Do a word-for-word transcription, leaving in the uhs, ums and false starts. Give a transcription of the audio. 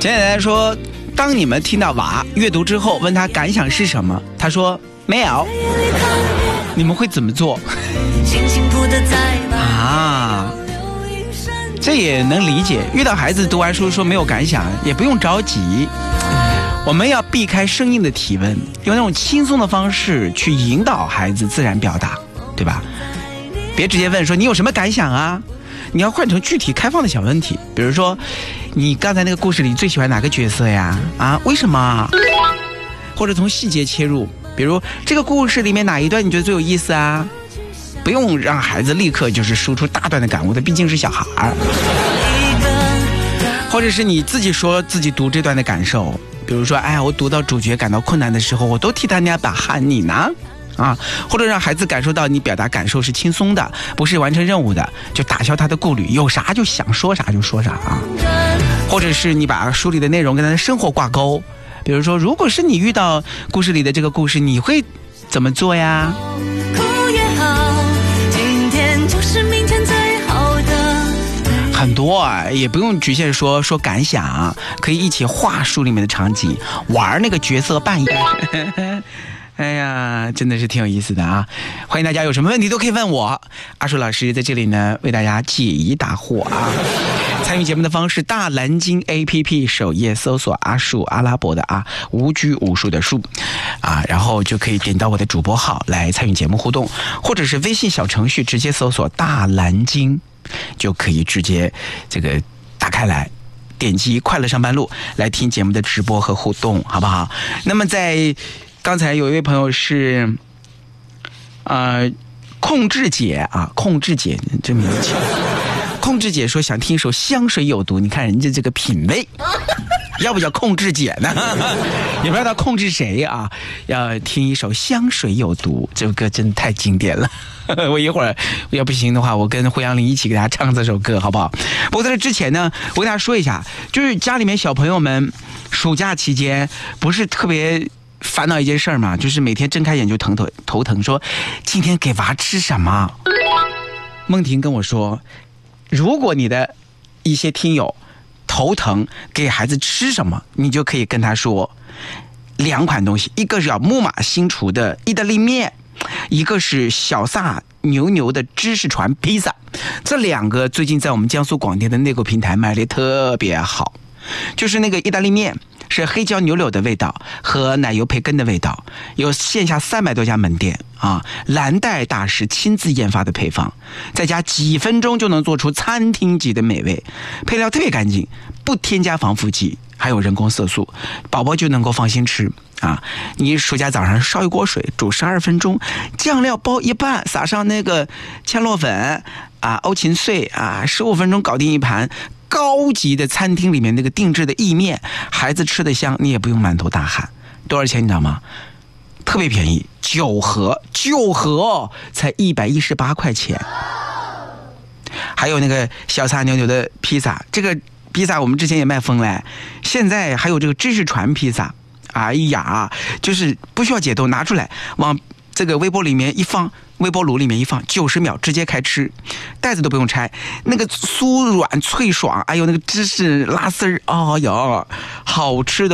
简简单单说，当你们听到娃阅读之后，问他感想是什么，他说没有，你们会怎么做？啊，这也能理解。遇到孩子读完书说没有感想，也不用着急。我们要避开生硬的提问，用那种轻松的方式去引导孩子自然表达，对吧？别直接问说你有什么感想啊？你要换成具体开放的小问题，比如说你刚才那个故事里最喜欢哪个角色呀？啊，为什么？或者从细节切入，比如这个故事里面哪一段你觉得最有意思啊？不用让孩子立刻就是输出大段的感悟，他毕竟是小孩儿。或者是你自己说自己读这段的感受，比如说哎呀，我读到主角感到困难的时候，我都替他那样打鼾，你呢？啊，或者让孩子感受到你表达感受是轻松的，不是完成任务的，就打消他的顾虑，有啥就想说啥就说啥啊。或者是你把书里的内容跟他的生活挂钩，比如说如果是你遇到故事里的这个故事，你会怎么做呀？很多啊，也不用局限说说感想，可以一起画书里面的场景，玩那个角色扮演。哎呀，真的是挺有意思的啊！欢迎大家有什么问题都可以问我，阿树老师在这里呢为大家解疑答惑啊。参与节目的方式，大蓝鲸 A P P 首页搜索阿树，阿拉伯的啊，无拘无束的树啊，然后就可以点到我的主播号来参与节目互动，或者是微信小程序直接搜索大蓝鲸，就可以直接这个打开来。点击快乐上班路来听节目的直播和互动，好不好？那么在刚才有一位朋友是呃控制姐啊，控制姐真名字，控制姐说想听一首香水有毒，你看人家这个品味，要不叫控制姐呢？也不知道她控制谁啊？要听一首香水有毒，这首歌真的太经典了。我一会儿要不行的话，我跟胡杨林一起给大家唱这首歌，好不好？不过在这之前呢，我跟大家说一下，就是家里面小朋友们暑假期间不是特别烦恼一件事儿嘛，就是每天睁开眼就疼头头疼，说今天给娃吃什么？梦婷跟我说，如果你的一些听友头疼给孩子吃什么，你就可以跟他说两款东西，一个是叫木马新厨的意大利面，一个是小萨牛牛的芝士船披萨。这两个最近在我们江苏广电的内购平台卖的特别好。就是那个意大利面是黑椒牛柳的味道和奶油培根的味道，有线下三百多家门店啊，蓝带大师亲自研发的配方，再加几分钟就能做出餐厅级的美味，配料特别干净，不添加防腐剂还有人工色素，宝宝就能够放心吃啊！你暑假早上烧一锅水煮十二分钟，酱料包一半，撒上那个芡落粉啊、欧芹碎啊，十五分钟搞定一盘高级的餐厅里面那个定制的意面，孩子吃得香，你也不用满头大汗。多少钱你知道吗？特别便宜，九盒，九盒才一百一十八块钱。还有那个小萨牛牛的披萨，这个披萨我们之前也卖疯了，现在还有这个芝士船披萨。哎呀，就是不需要解冻，拿出来往这个微波里面一放，微波炉里面一放，九十秒直接开吃，袋子都不用拆，那个酥软脆爽，哎呦那个芝士拉丝儿，哎呦好吃的。